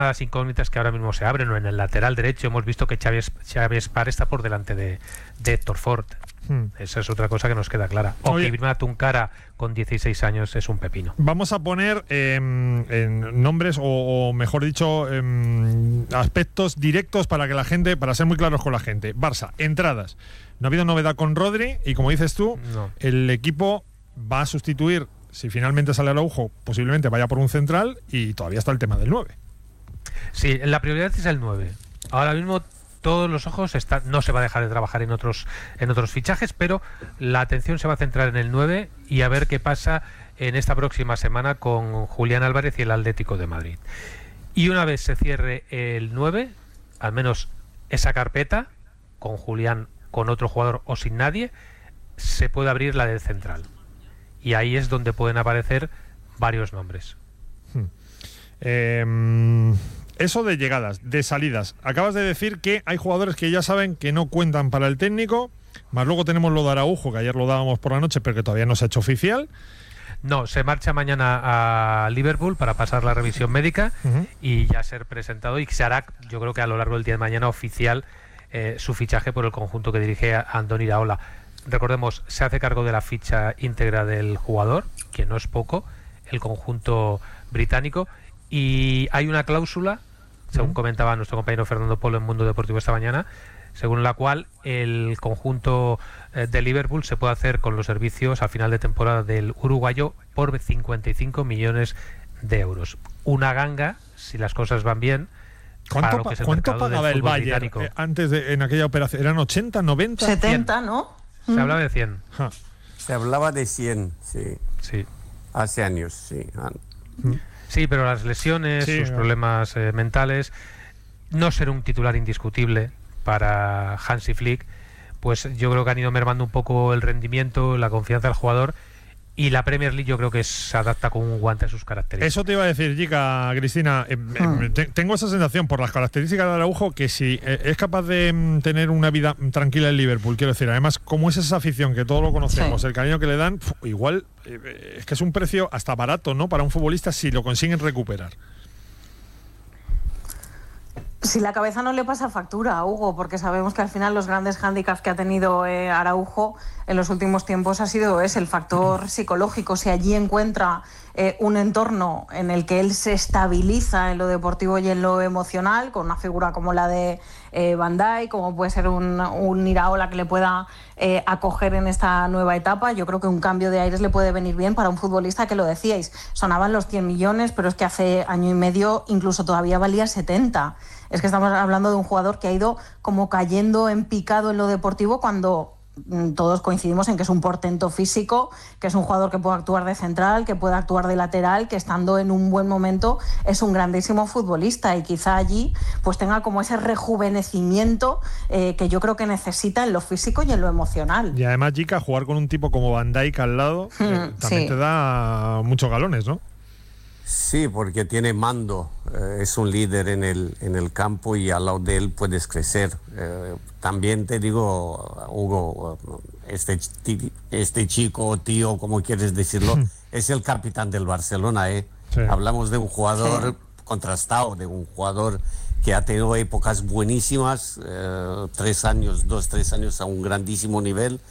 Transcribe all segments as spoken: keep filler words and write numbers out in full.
las incógnitas que ahora mismo se abren. O en el lateral derecho hemos visto que Xavi, Xavi Espar está por delante de, de Héctor Fort. Hmm. Esa es otra cosa que nos queda clara. O que Ibrahima Tuncara con dieciséis años es un pepino. Vamos a poner eh, en nombres o, o mejor dicho eh, aspectos directos para que la gente, para ser muy claros con la gente. Barça, entradas. No ha habido novedad con Rodri y como dices tú, no. El equipo va a sustituir, si finalmente sale Araujo, posiblemente vaya por un central y todavía está el tema del nueve. Sí, la prioridad es el nueve. Ahora mismo todos los ojos están, no se va a dejar de trabajar en otros en otros fichajes, pero la atención se va a centrar en el nueve y a ver qué pasa en esta próxima semana con Julián Álvarez y el Atlético de Madrid. Y una vez se cierre el nueve, al menos esa carpeta, con Julián, con otro jugador o sin nadie, se puede abrir la del central. Y ahí es donde pueden aparecer varios nombres. Hmm. Eh... Eso de llegadas, de salidas. Acabas de decir que hay jugadores que ya saben que no cuentan para el técnico, más luego tenemos lo de Araujo, que ayer lo dábamos por la noche, pero que todavía no se ha hecho oficial. No, se marcha mañana a Liverpool para pasar la revisión médica uh-huh. y ya ser presentado, y se hará, yo creo que a lo largo del día de mañana, oficial eh, su fichaje por el conjunto que dirige a Andoni Iraola. Recordemos, se hace cargo de la ficha íntegra del jugador, que no es poco, el conjunto británico, y hay una cláusula, según comentaba nuestro compañero Fernando Polo en Mundo Deportivo esta mañana, según la cual el conjunto eh, de Liverpool se puede hacer con los servicios a final de temporada del uruguayo por cincuenta y cinco millones de euros. Una ganga, si las cosas van bien. ¿Cuánto, pa- ¿cuánto pagaba el Bayern eh, antes de en aquella operación? ¿Eran ochenta, noventa? setenta, cien. ¿No? Se mm. hablaba de cien. Ja. Se hablaba de cien, sí. Sí. Hace años, sí. Mm. Sí, pero las lesiones, sí, sus no. problemas eh, mentales, no ser un titular indiscutible para Hansi Flick, pues yo creo que han ido mermando un poco el rendimiento, la confianza del jugador, y la Premier League yo creo que se adapta con un guante a sus características. Eso te iba a decir, chica Cristina, eh, hmm. eh, te, tengo esa sensación por las características de Araujo que si eh, es capaz de mm, tener una vida tranquila en Liverpool, quiero decir, además como es esa afición que todos lo conocemos, sí. el cariño que le dan, pf, igual eh, es que es un precio hasta barato, ¿no? Para un futbolista si lo consiguen recuperar. Si la cabeza no le pasa factura a Hugo, porque sabemos que al final los grandes hándicaps que ha tenido eh, Araujo en los últimos tiempos ha sido ese, el factor psicológico. Si allí encuentra eh, un entorno en el que él se estabiliza en lo deportivo y en lo emocional, con una figura como la de eh, Van Dijk, como puede ser un, un Iraola que le pueda eh, acoger en esta nueva etapa, yo creo que un cambio de aires le puede venir bien para un futbolista que, lo decíais, sonaban los cien millones, pero es que hace año y medio incluso todavía valía setenta. Es que estamos hablando de un jugador que ha ido como cayendo en picado en lo deportivo cuando mmm, todos coincidimos en que es un portento físico, que es un jugador que puede actuar de central, que puede actuar de lateral, que estando en un buen momento es un grandísimo futbolista y quizá allí pues tenga como ese rejuvenecimiento eh, que yo creo que necesita en lo físico y en lo emocional. Y además, chica, jugar con un tipo como Van Dijk al lado mm, eh, también sí. te da muchos galones, ¿no? Sí, porque tiene mando, eh, es un líder en el, en el campo y al lado de él puedes crecer. Eh, también te digo, Hugo, este, este chico, tío, como quieres decirlo, es el capitán del Barcelona. ¿eh? Sí. Hablamos de un jugador sí. contrastado, de un jugador que ha tenido épocas buenísimas, eh, tres años, dos, tres años a un grandísimo nivel.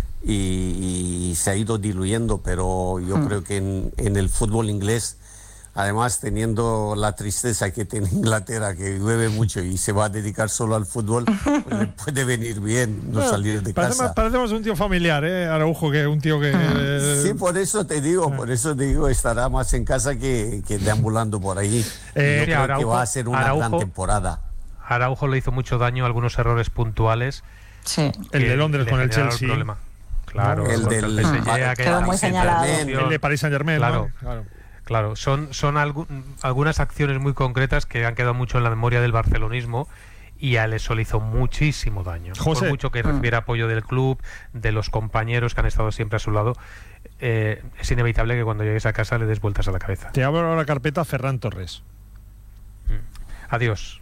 Y, y se ha ido diluyendo, pero yo hmm. creo que en, en el fútbol inglés, además teniendo la tristeza que tiene Inglaterra, que llueve mucho y se va a dedicar solo al fútbol, pues le puede venir bien no bueno, salir de parece casa. Más, parecemos un tío familiar, ¿eh, Araujo? Que un tío que... Eh... Sí, por eso te digo, por eso te digo, estará más en casa que, que deambulando por ahí. Eh, Yo creo Araujo, que va a ser una Araujo, gran temporada. Araujo le hizo mucho daño, algunos errores puntuales. Sí. El de Londres con el Chelsea. El claro, el del el P S G, quedó muy señalado. El de Paris Saint-Germain, claro. ¿no? Claro. Claro, son, son algu- algunas acciones muy concretas que han quedado mucho en la memoria del barcelonismo y a eso le hizo muchísimo daño. José. Por mucho que recibiera apoyo del club, de los compañeros que han estado siempre a su lado, eh, es inevitable que cuando llegues a casa le des vueltas a la cabeza. Te abro ahora la carpeta Ferran Torres. Mm. Adiós.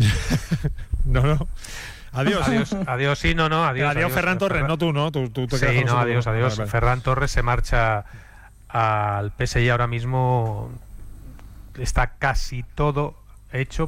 no, no. Adiós. Adiós, adiós, sí, no, no, adiós. Adiós, adiós Ferran Torres, Ferran... no tú, ¿no? Tú, tú te sí, quedas no, adiós, adiós. Vale, vale. Ferran Torres se marcha al P S G ahora mismo, está casi todo hecho